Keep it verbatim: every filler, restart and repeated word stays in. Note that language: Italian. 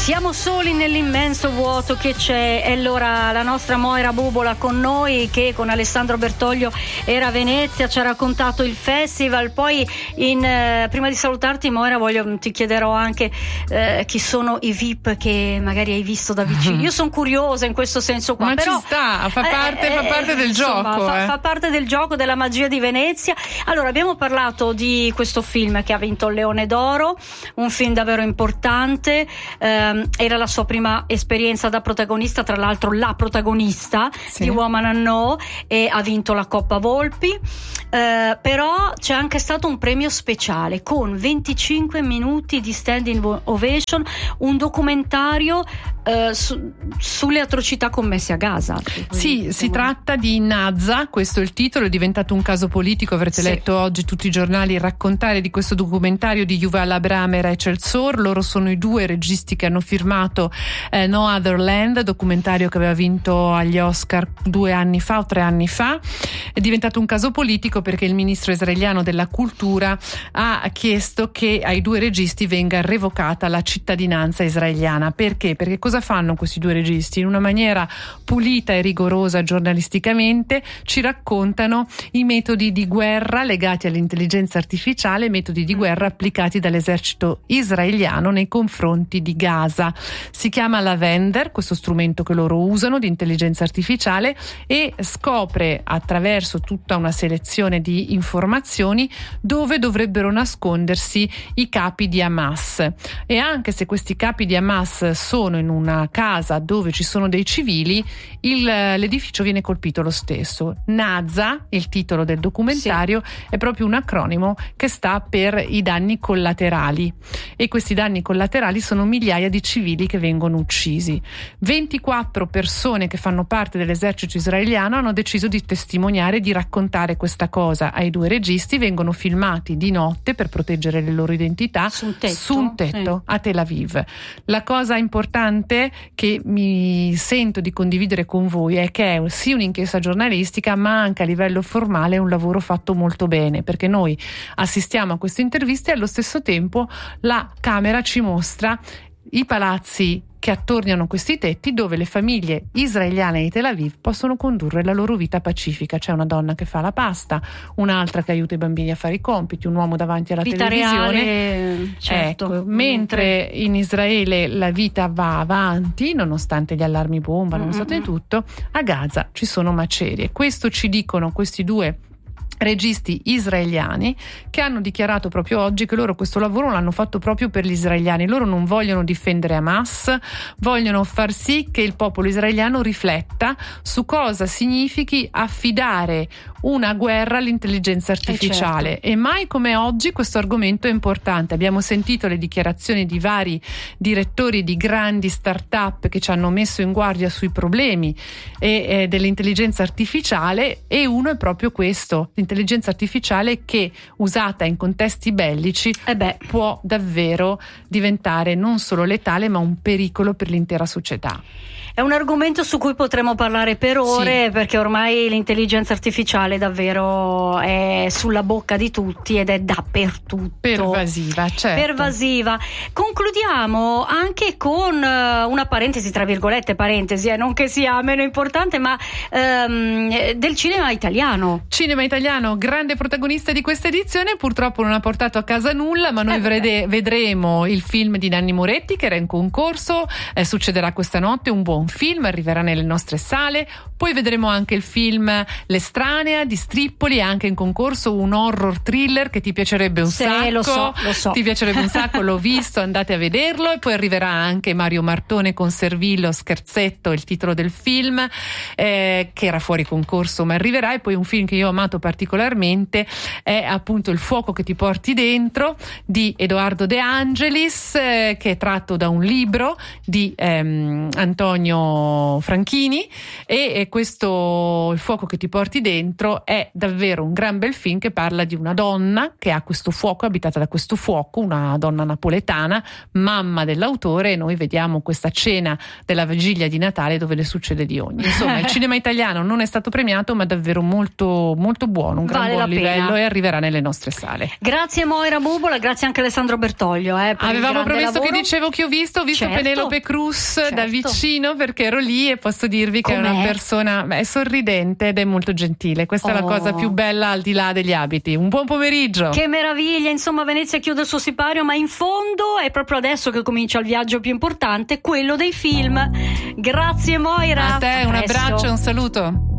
Siamo soli nell'immenso vuoto che c'è. E allora la nostra Moira Bubola con noi, che con Alessandro Bertoglio era a Venezia, ci ha raccontato il festival. Poi in, eh, prima di salutarti, Moira, voglio, ti chiederò anche eh, chi sono i V I P che magari hai visto da vicino. Io sono curiosa in questo senso qua. Ma però, ci sta, fa parte, eh, fa parte del insomma, gioco. Fa, eh. fa parte del gioco, della magia di Venezia. Allora, abbiamo parlato di questo film che ha vinto il Leone d'Oro, un film davvero importante. Eh, era la sua prima esperienza da protagonista, tra l'altro la protagonista sì. di Woman I Know, e ha vinto la Coppa Volpi. Eh, però c'è anche stato un premio speciale con venticinque minuti di standing ovation, un documentario eh, su, sulle atrocità commesse a Gaza. Sì, si tratta di Nazza, questo è il titolo, è diventato un caso politico, avrete sì. letto oggi tutti i giornali raccontare di questo documentario di Yuval Abraham e Rachel Sor. Loro sono i due registi che hanno firmato eh, No Other Land, documentario che aveva vinto agli Oscar due anni fa o tre anni fa. È diventato un caso politico perché il ministro israeliano della cultura ha chiesto che ai due registi venga revocata la cittadinanza israeliana. Perché? Perché cosa fanno questi due registi? In una maniera pulita e rigorosa giornalisticamente ci raccontano i metodi di guerra legati all'intelligenza artificiale, metodi di guerra applicati dall'esercito israeliano nei confronti di Gaza. Si chiama Lavender, questo strumento che loro usano di intelligenza artificiale, e scopre attraverso tutta una selezione di informazioni dove dovrebbero nascondersi i capi di Hamas. E anche se questi capi di Hamas sono in una casa dove ci sono dei civili, il, l'edificio viene colpito lo stesso. Nazza, il titolo del documentario, sì. è proprio un acronimo che sta per i danni collaterali, e questi danni collaterali sono migliaia di civili che vengono uccisi. ventiquattro persone che fanno parte dell'esercito israeliano hanno deciso di testimoniare, di raccontare questa cosa ai due registi. Vengono filmati di notte per proteggere le loro identità su un tetto, su un tetto sì. a Tel Aviv. La cosa importante che mi sento di condividere con voi è che è sì un'inchiesta giornalistica, ma anche a livello formale è un lavoro fatto molto bene, perché noi assistiamo a queste interviste e allo stesso tempo la camera ci mostra i palazzi che attorniano questi tetti, dove le famiglie israeliane di Tel Aviv possono condurre la loro vita pacifica. C'è una donna che fa la pasta, un'altra che aiuta i bambini a fare i compiti, un uomo davanti alla vita televisione. Reale, certo. Ecco, mentre in Israele la vita va avanti, nonostante gli allarmi bomba, nonostante mm-hmm. tutto, a Gaza ci sono macerie. Questo ci dicono questi due registi israeliani, che hanno dichiarato proprio oggi che loro questo lavoro l'hanno fatto proprio per gli israeliani. Loro non vogliono difendere Hamas, vogliono far sì che il popolo israeliano rifletta su cosa significhi affidare una guerra all'intelligenza artificiale. Eh certo. E mai come oggi questo argomento è importante. Abbiamo sentito le dichiarazioni di vari direttori di grandi start-up che ci hanno messo in guardia sui problemi e, e dell'intelligenza artificiale, e uno è proprio questo: l'intelligenza artificiale che, usata in contesti bellici, eh beh. può davvero diventare non solo letale ma un pericolo per l'intera società. È un argomento su cui potremo parlare per ore, sì. perché ormai l'intelligenza artificiale davvero è sulla bocca di tutti ed è dappertutto. Pervasiva, certo. Pervasiva. Concludiamo anche con uh, una parentesi, tra virgolette parentesi, eh, non che sia meno importante, ma um, del cinema italiano. Cinema italiano, grande protagonista di questa edizione, purtroppo non ha portato a casa nulla, ma noi eh, vrede, vedremo il film di Nanni Moretti che era in concorso, eh, succederà questa notte, un buon film, arriverà nelle nostre sale. Poi vedremo anche il film L'Estranea di Strippoli, anche in concorso, un horror thriller che ti piacerebbe un sì, sacco. Lo so, lo so. Ti piacerebbe un sacco, l'ho visto, andate a vederlo. E poi arriverà anche Mario Martone con Servillo, Scherzetto, il titolo del film, eh, che era fuori concorso ma arriverà. E poi un film che io ho amato particolarmente è appunto Il fuoco che ti porti dentro di Edoardo De Angelis, eh, che è tratto da un libro di ehm, Antonio Antonio Franchini, e, e questo Il fuoco che ti porti dentro è davvero un gran bel film che parla di una donna che ha questo fuoco, abitata da questo fuoco, una donna napoletana, mamma dell'autore, e noi vediamo questa cena della vigilia di Natale dove le succede di ogni. Insomma, il cinema italiano non è stato premiato, ma davvero molto molto buono, un gran vale buon livello, pena. e arriverà nelle nostre sale. Grazie Moira Bubola, grazie anche Alessandro Bertoglio. Eh, per Avevamo promesso lavoro. che dicevo che ho visto, ho visto Certo. Penelope Cruz Certo. da vicino, perché ero lì, e posso dirvi che Com'è? è una persona, beh, è sorridente ed è molto gentile. Questa è la Oh. cosa più bella al di là degli abiti. Un buon pomeriggio. Che meraviglia, insomma Venezia chiude il suo sipario, ma in fondo è proprio adesso che comincia il viaggio più importante, quello dei film. Grazie Moira. A te un presto. abbraccio e un saluto.